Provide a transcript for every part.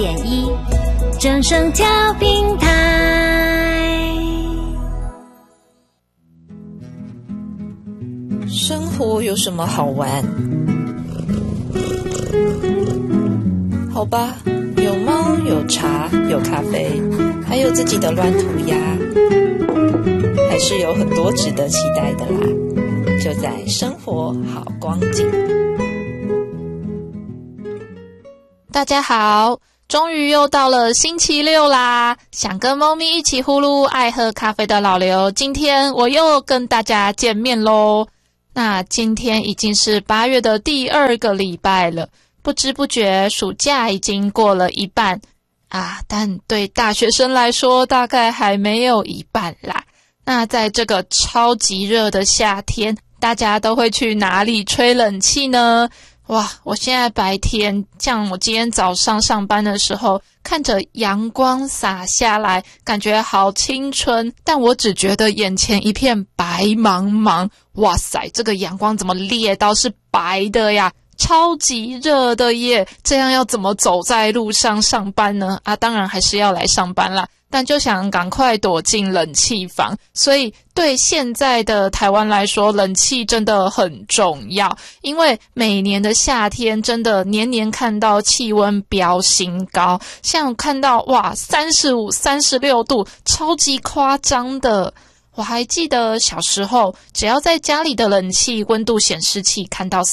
1正声调频台。 生活有什么好玩？好吧，有猫，有茶，有咖啡，还有自己的乱涂鸦，还是有很多值得期待的啦。就在生活好光景。大家好，终于又到了星期六啦！想跟猫咪一起呼噜爱喝咖啡的老刘，今天我又跟大家见面咯。那今天已经是8月的第2个礼拜了，不知不觉暑假已经过了一半啊，但对大学生来说大概还没有一半啦。那在这个超级热的夏天，大家都会去哪里吹冷气呢？哇，我现在白天，像我今天早上上班的时候，看着阳光洒下来，感觉好青春，但我只觉得眼前一片白茫茫。哇塞，这个阳光怎么烈到是白的呀？超级热的耶，这样要怎么走在路上上班呢？啊，当然还是要来上班啦，但就想赶快躲进冷气房，所以对现在的台湾来说，冷气真的很重要，因为每年的夏天真的年年看到气温飙新高，像看到哇35、36度，超级夸张的。我还记得小时候，只要在家里的冷气温度显示器看到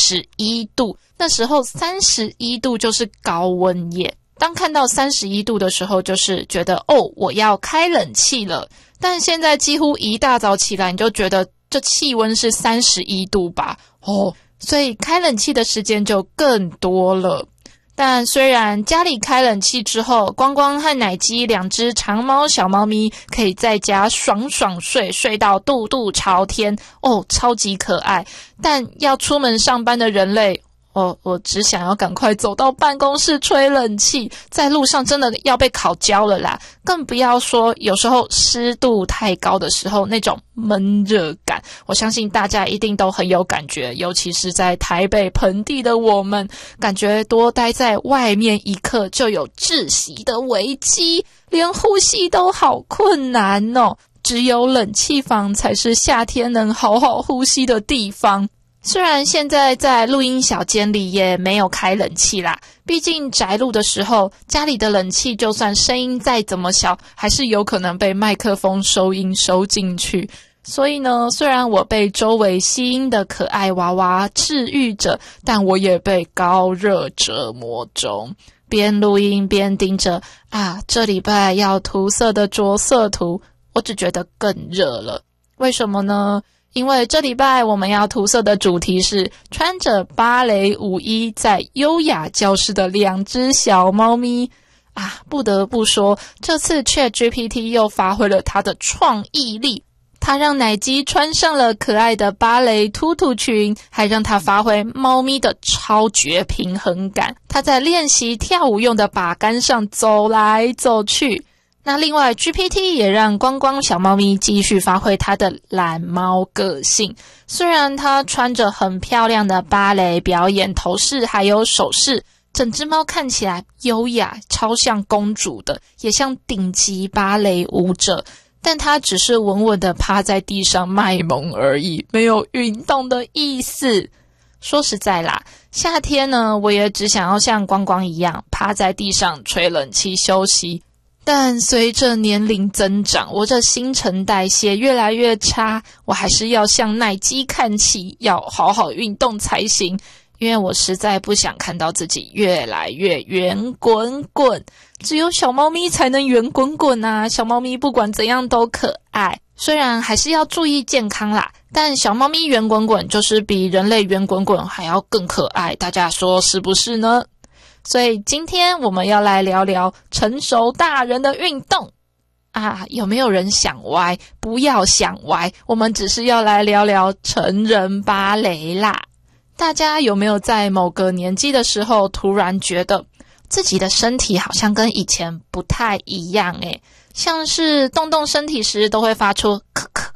31度，那时候31度就是高温耶。当看到31度的时候，就是觉得我要开冷气了。但现在几乎一大早起来，你就觉得这气温是31度吧？所以开冷气的时间就更多了。但虽然家里开冷气之后，光光和奶鸡2只长毛小猫咪可以在家爽爽睡到肚肚朝天，超级可爱。但要出门上班的人类，我只想要赶快走到办公室吹冷气，在路上真的要被烤焦了啦！更不要说有时候湿度太高的时候那种闷热感，我相信大家一定都很有感觉，尤其是在台北盆地的我们，感觉多待在外面一刻就有窒息的危机，连呼吸都好困难哦。只有冷气房才是夏天能好好呼吸的地方。虽然现在在录音小间里也没有开冷气啦，毕竟宅录的时候，家里的冷气就算声音再怎么小，还是有可能被麦克风收音收进去。所以呢，虽然我被周围吸音的可爱娃娃治愈着，但我也被高热折磨中。边录音边盯着这礼拜要涂色的着色图，我只觉得更热了。为什么呢？因为这礼拜我们要涂色的主题是穿着芭蕾舞衣在优雅教室的2只小猫咪不得不说，这次 ChatGPT 又发挥了它的创意力，它让奶鸡穿上了可爱的芭蕾突突裙，还让它发挥猫咪的超绝平衡感，它在练习跳舞用的把杆上走来走去。那另外 GPT 也让光光小猫咪继续发挥它的懒猫个性，虽然它穿着很漂亮的芭蕾表演头饰还有手饰，整只猫看起来优雅，超像公主的，也像顶级芭蕾舞者，但它只是稳稳地趴在地上卖萌而已，没有运动的意思。说实在啦，夏天呢，我也只想要像光光一样趴在地上吹冷气休息，但随着年龄增长，我这新陈代谢越来越差，我还是要向奶鸡看齐，要好好运动才行，因为我实在不想看到自己越来越圆滚滚。只有小猫咪才能圆滚滚啊，小猫咪不管怎样都可爱，虽然还是要注意健康啦，但小猫咪圆滚滚就是比人类圆滚滚还要更可爱，大家说是不是呢？所以今天我们要来聊聊成熟大人的运动有没有人想歪？不要想歪，我们只是要来聊聊成人芭蕾啦。大家有没有在某个年纪的时候突然觉得自己的身体好像跟以前不太一样像是动动身体时都会发出咳咳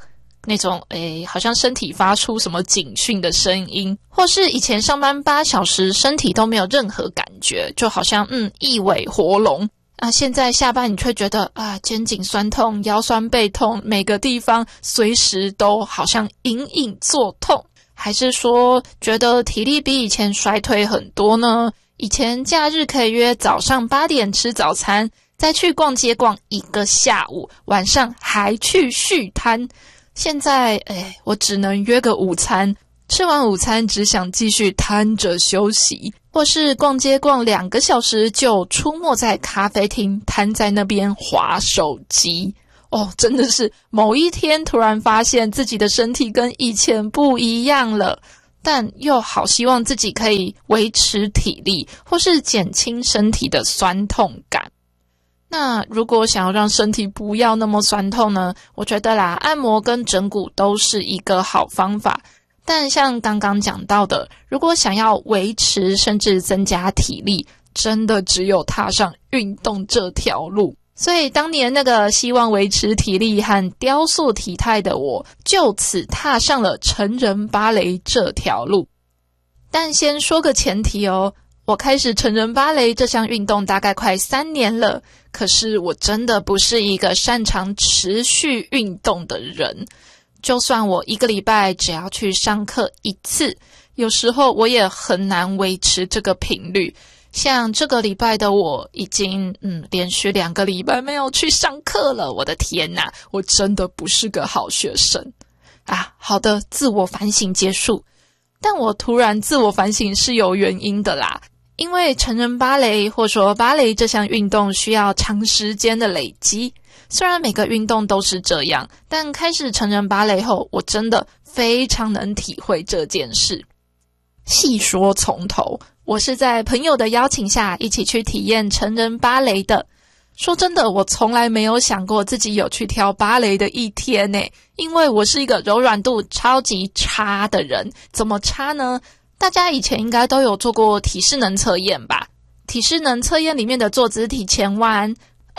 那种好像身体发出什么警讯的声音，或是以前上班8小时身体都没有任何感觉，就好像一尾活龙啊，现在下班你却觉得肩颈酸痛、腰酸背痛，每个地方随时都好像隐隐作痛。还是说觉得体力比以前衰退很多呢？以前假日可以约早上8点吃早餐，再去逛街逛一个下午，晚上还去续摊。现在我只能约个午餐，吃完午餐只想继续瘫着休息，或是逛街逛2个小时就出没在咖啡厅，瘫在那边滑手机。真的是某一天突然发现自己的身体跟以前不一样了，但又好希望自己可以维持体力，或是减轻身体的酸痛感。那如果想要让身体不要那么酸痛呢，我觉得啦，按摩跟整骨都是一个好方法。但像刚刚讲到的，如果想要维持甚至增加体力，真的只有踏上运动这条路。所以当年那个希望维持体力和雕塑体态的我，就此踏上了成人芭蕾这条路。但先说个前提我开始成人芭蕾这项运动大概快3年了，可是我真的不是一个擅长持续运动的人。就算我1个礼拜只要去上课1次，有时候我也很难维持这个频率。像这个礼拜的我已经连续2个礼拜没有去上课了，我的天哪，我真的不是个好学生啊！好的，自我反省结束。但我突然自我反省是有原因的啦，因为成人芭蕾或说芭蕾这项运动需要长时间的累积。虽然每个运动都是这样，但开始成人芭蕾后，我真的非常能体会这件事。细说从头，我是在朋友的邀请下一起去体验成人芭蕾的。说真的，我从来没有想过自己有去跳芭蕾的一天呢，因为我是一个柔软度超级差的人。怎么差呢？大家以前应该都有做过体适能测验吧？体适能测验里面的坐姿体前弯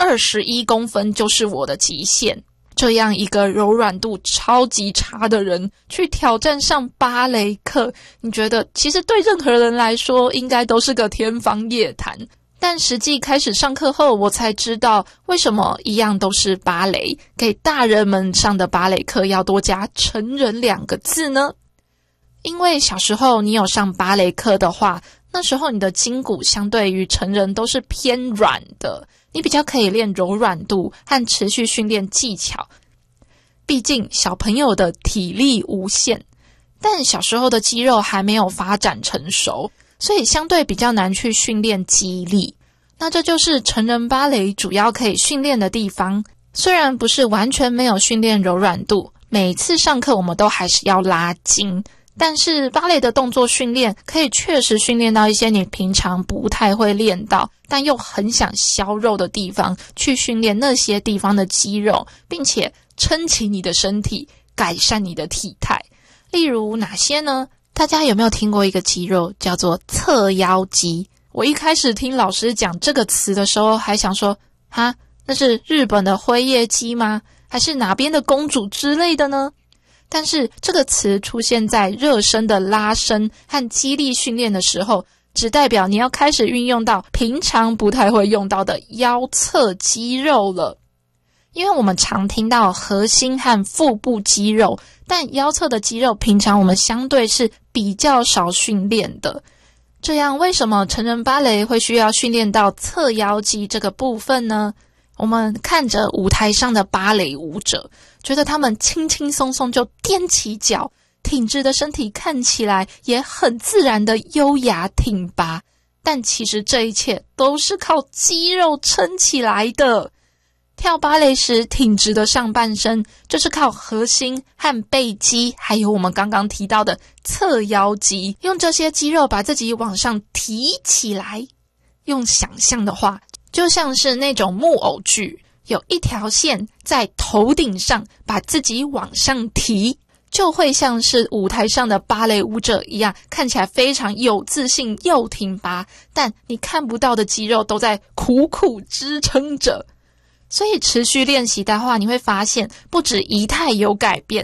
21公分就是我的极限。这样一个柔软度超级差的人去挑战上芭蕾课，你觉得其实对任何人来说应该都是个天方夜谭。但实际开始上课后，我才知道为什么一样都是芭蕾，给大人们上的芭蕾课要多加成人2个字呢？因为小时候你有上芭蕾课的话，那时候你的筋骨相对于成人都是偏软的，你比较可以练柔软度和持续训练技巧。毕竟小朋友的体力无限，但小时候的肌肉还没有发展成熟，所以相对比较难去训练肌力。那这就是成人芭蕾主要可以训练的地方。虽然不是完全没有训练柔软度，每次上课我们都还是要拉筋，但是芭蕾的动作训练可以确实训练到一些你平常不太会练到，但又很想削肉的地方，去训练那些地方的肌肉，并且撑起你的身体，改善你的体态。例如哪些呢？大家有没有听过一个肌肉叫做侧腰肌？我一开始听老师讲这个词的时候还想说，那是日本的辉夜姬吗？还是哪边的公主之类的呢？但是这个词出现在热身的拉伸和肌力训练的时候，只代表你要开始运用到平常不太会用到的腰侧肌肉了。因为我们常听到核心和腹部肌肉，但腰侧的肌肉平常我们相对是比较少训练的。这样为什么成人芭蕾会需要训练到侧腰肌这个部分呢？我们看着舞台上的芭蕾舞者，觉得他们轻轻松松就踮起脚，挺直的身体看起来也很自然的优雅挺拔，但其实这一切都是靠肌肉撑起来的。跳芭蕾时挺直的上半身，就是靠核心和背肌，还有我们刚刚提到的侧腰肌，用这些肌肉把自己往上提起来。用想象的话，就像是那种木偶剧，有一条线在头顶上把自己往上提，就会像是舞台上的芭蕾舞者一样，看起来非常有自信又挺拔，但你看不到的肌肉都在苦苦支撑着。所以持续练习的话，你会发现不止仪态有改变，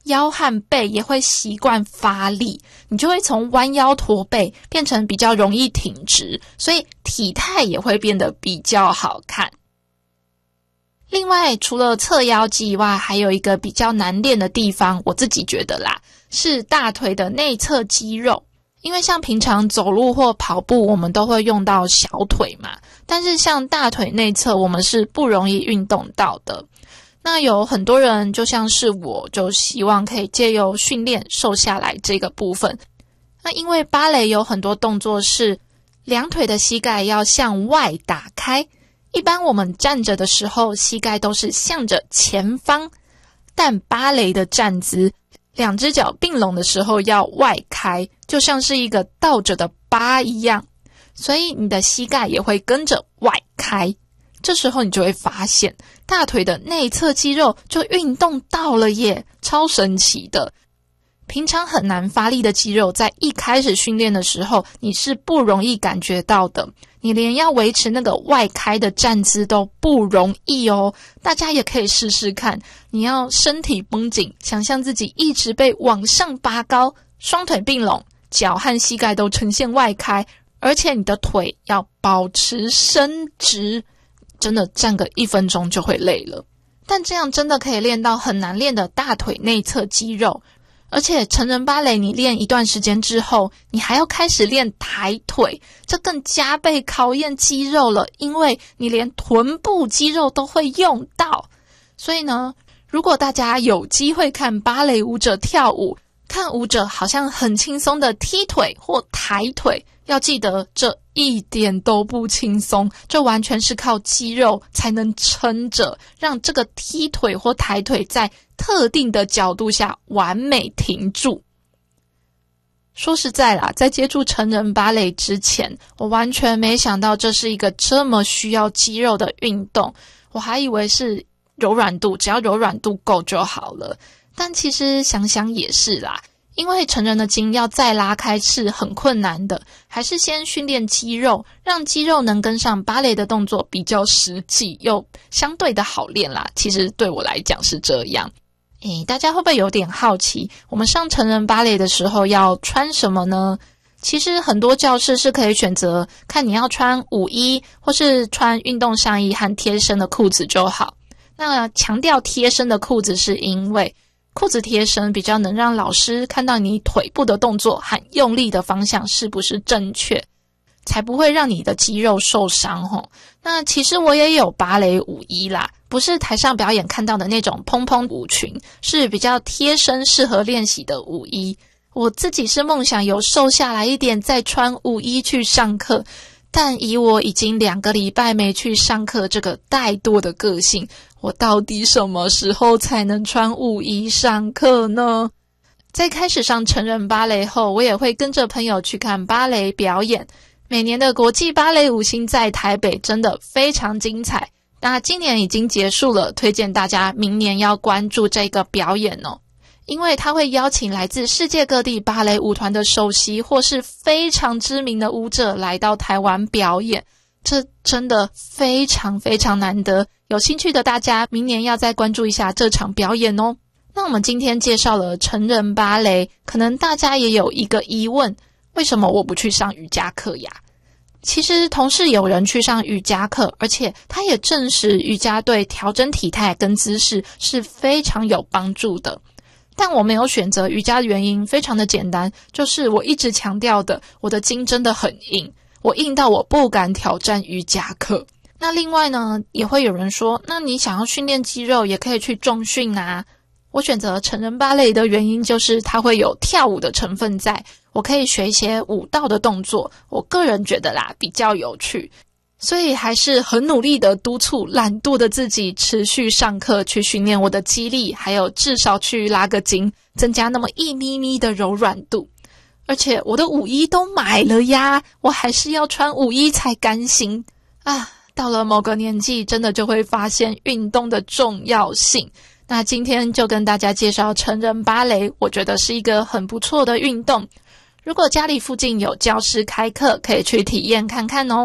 腰和背也会习惯发力，你就会从弯腰驼背变成比较容易挺直，所以体态也会变得比较好看。另外，除了侧腰肌以外，还有一个比较难练的地方，我自己觉得啦，是大腿的内侧肌肉。因为像平常走路或跑步，我们都会用到小腿嘛，但是像大腿内侧，我们是不容易运动到的。那有很多人，就像是我，就希望可以借由训练瘦下来这个部分。那因为芭蕾有很多动作是两腿的膝盖要向外打开，一般我们站着的时候，膝盖都是向着前方，但芭蕾的站姿，两只脚并拢的时候要外开，就像是一个倒着的八一样，所以你的膝盖也会跟着外开。这时候你就会发现大腿的内侧肌肉就运动到了耶，超神奇的。平常很难发力的肌肉，在一开始训练的时候，你是不容易感觉到的，你连要维持那个外开的站姿都不容易哦。大家也可以试试看，你要身体绷紧，想象自己一直被往上拔高，双腿并拢，脚和膝盖都呈现外开，而且你的腿要保持伸直，真的站个1分钟就会累了。但这样真的可以练到很难练的大腿内侧肌肉。而且成人芭蕾你练一段时间之后，你还要开始练抬腿，这更加倍考验肌肉了，因为你连臀部肌肉都会用到。所以呢，如果大家有机会看芭蕾舞者跳舞，看舞者好像很轻松的踢腿或抬腿，要记得这一点都不轻松，这完全是靠肌肉才能撑着，让这个踢腿或抬腿在特定的角度下完美停住。说实在啦，在接触成人芭蕾之前，我完全没想到这是一个这么需要肌肉的运动，我还以为是柔软度，只要柔软度够就好了。但其实想想也是啦，因为成人的筋要再拉开是很困难的，还是先训练肌肉，让肌肉能跟上芭蕾的动作比较实际又相对的好练啦。其实对我来讲是这样。大家会不会有点好奇，我们上成人芭蕾的时候要穿什么呢？其实很多教室是可以选择看你要穿舞衣或是穿运动上衣和贴身的裤子就好。那强调贴身的裤子是因为裤子贴身比较能让老师看到你腿部的动作和用力的方向是不是正确，才不会让你的肌肉受伤吼。那其实我也有芭蕾舞衣啦，不是台上表演看到的那种蓬蓬舞裙，是比较贴身适合练习的舞衣。我自己是梦想有瘦下来一点再穿舞衣去上课，但以我已经2个礼拜没去上课这个怠惰的个性，我到底什么时候才能穿舞衣上课呢？在开始上成人芭蕾后，我也会跟着朋友去看芭蕾表演。每年的国际芭蕾舞星在台北真的非常精彩，那今年已经结束了，推荐大家明年要关注这个表演哦。因为他会邀请来自世界各地芭蕾舞团的首席或是非常知名的舞者来到台湾表演，这真的非常非常难得，有兴趣的大家明年要再关注一下这场表演哦。那我们今天介绍了成人芭蕾，可能大家也有一个疑问，为什么我不去上瑜伽课呀？其实同事有人去上瑜伽课，而且他也证实瑜伽对调整体态跟姿势是非常有帮助的。但我没有选择瑜伽的原因非常的简单，就是我一直强调的，我的筋真的很硬，我硬到我不敢挑战瑜伽课。那另外呢，也会有人说，那你想要训练肌肉也可以去重训啊。我选择成人芭蕾的原因就是它会有跳舞的成分在，我可以学一些舞蹈的动作，我个人觉得啦比较有趣，所以还是很努力的督促懒惰的自己持续上课去训练我的肌力，还有至少去拉个筋，增加那么1咪咪的柔软度。而且我的舞衣都买了呀，我还是要穿舞衣才甘心啊。到了某个年纪，真的就会发现运动的重要性。那今天就跟大家介绍成人芭蕾，我觉得是一个很不错的运动。如果家里附近有教室开课，可以去体验看看哦。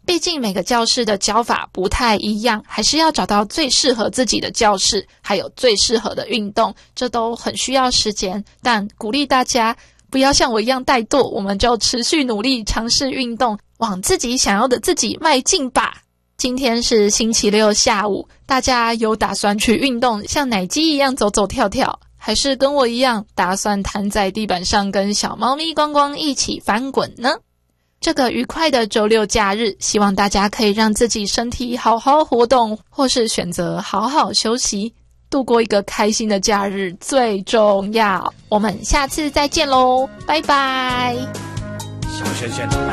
毕竟每个教室的教法不太一样，还是要找到最适合自己的教室，还有最适合的运动，这都很需要时间。但鼓励大家不要像我一样怠惰，我们就持续努力尝试运动，往自己想要的自己迈进吧。今天是星期六下午，大家有打算去运动，像奶鸡一样走走跳跳，还是跟我一样打算瘫在地板上跟小猫咪光光一起翻滚呢？这个愉快的周六假日，希望大家可以让自己身体好好活动，或是选择好好休息，度过一个开心的假日最重要。我们下次再见咯，拜拜。 小轩轩来